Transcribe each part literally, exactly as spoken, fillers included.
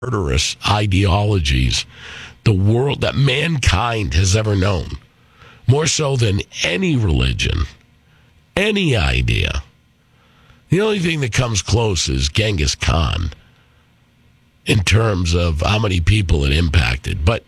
murderous ideologies the world that mankind has ever known, more so than any religion, any idea. The only thing that comes close is Genghis Khan in terms of how many people it impacted. But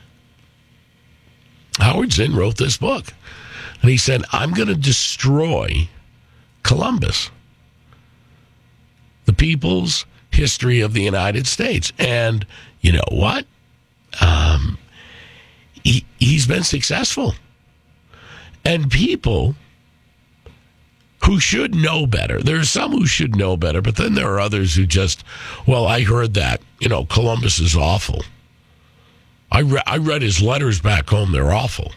Howard Zinn wrote this book, and he said, I'm going to destroy Columbus, the people's history of the United States. And you know what? Um, he, he's been successful. And people who should know better, there are some who should know better, but then there are others who just, well, I heard that, you know, Columbus is awful. I, re- I read his letters back home. They're awful.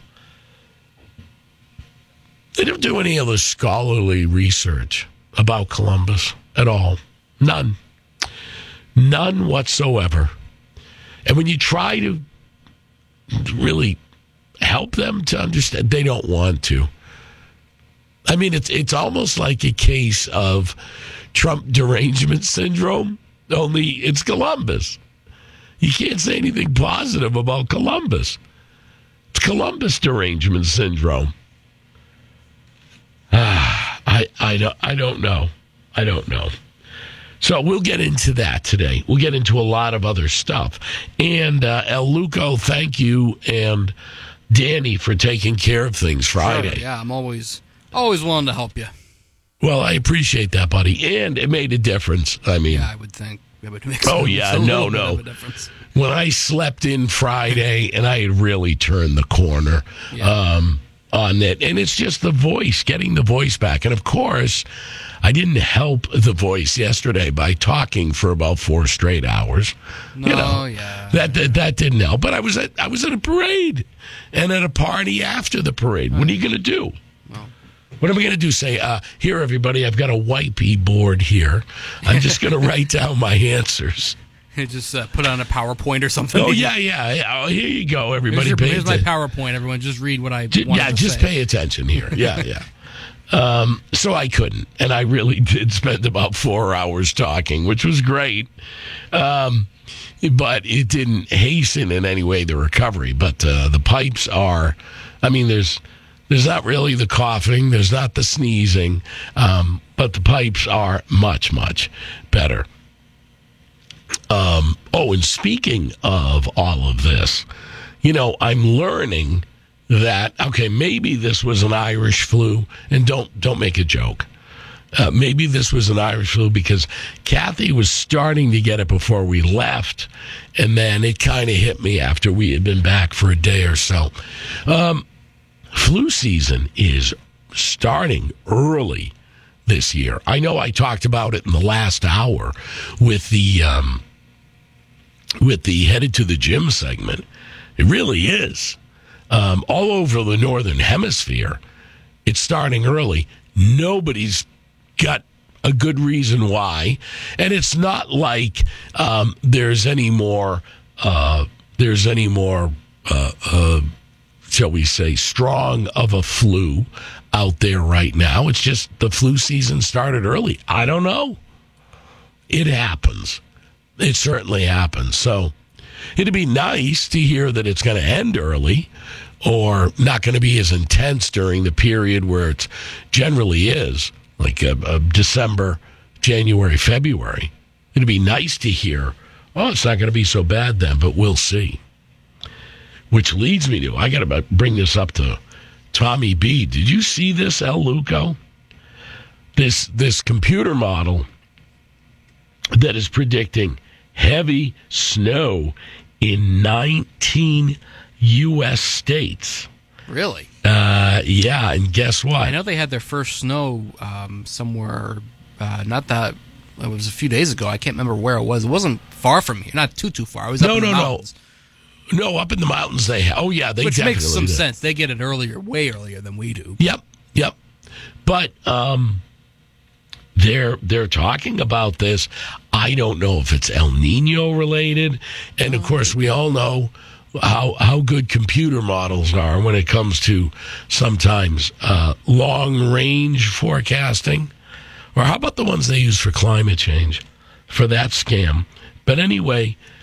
They don't do any of the scholarly research about Columbus at all. None. None whatsoever. And when you try to really help them to understand, they don't want to. I mean, it's it's almost like a case of Trump derangement syndrome, only it's Columbus. You can't say anything positive about Columbus. It's Columbus derangement syndrome. Ah, I I don't I don't know. I don't know. So we'll get into that today. We'll get into a lot of other stuff. And uh, El Luco, thank you, and Danny for taking care of things Friday. Sure, yeah, I'm always always willing to help you. Well, I appreciate that, buddy. And it made a difference. I mean, yeah, I would think it would make oh, yeah, a no, little no. bit of a difference. When I slept in Friday, and I had really turned the corner yeah. um, on it, and it's just the voice, getting the voice back. And, of course, I didn't help the voice yesterday by talking for about four straight hours. No, you know, yeah. That, that that didn't help. But I was at I was at a parade and at a party after the parade. What are you going to do? Well, What am I going to do? Say, uh, here, everybody, I've got a whitey board here. I'm just going to write down my answers. Just uh, put on a PowerPoint or something. Oh, yeah, yeah. yeah. Oh, here you go, everybody. Here's, your, pay here's my atten- PowerPoint, everyone. Just read what I J- wanted Yeah, to just say. pay attention here. Yeah, yeah. Um, so I couldn't, and I really did spend about four hours talking, which was great. Um, but it didn't hasten in any way the recovery. But uh, the pipes are, I mean, there's there's not really the coughing, there's not the sneezing, um, but the pipes are much, much better. Um, oh, and speaking of all of this, you know, I'm learning that, okay, maybe this was an Irish flu, and don't don't make a joke. Uh, maybe this was an Irish flu because Kathy was starting to get it before we left, and then it kind of hit me after we had been back for a day or so. Um, flu season is starting early this year. I know I talked about it in the last hour with the um, with the Headed to the Gym segment. It really is. Um, all over the Northern Hemisphere, it's starting early. Nobody's got a good reason why. And it's not like um, there's any more, uh, there's any more, uh, uh, shall we say, strong of a flu out there right now. It's just the flu season started early. I don't know. It happens. It certainly happens. So it'd be nice to hear that it's going to end early or not going to be as intense during the period where it generally is, like uh, uh, December, January, February. It'd be nice to hear, oh, it's not going to be so bad then, but we'll see. Which leads me to, I got to bring this up to Tommy B. Did you see this, El Luco? This, this computer model that is predicting heavy snow in nineteen U S states. Really? Uh, yeah, and guess what? I know they had their first snow um, somewhere, uh, not that, it was a few days ago. I can't remember where it was. It wasn't far from here, not too, too far. It was no, up in no, the mountains. No, no, up in the mountains they have. Oh, yeah, they Which definitely makes some do. sense. They get it earlier, way earlier than we do. Yep, yep. But um, they're they're talking about this. I don't know if it's El Nino related, and of course we all know how how good computer models are when it comes to sometimes uh, long range forecasting, or how about the ones they use for climate change, for that scam. But anyway,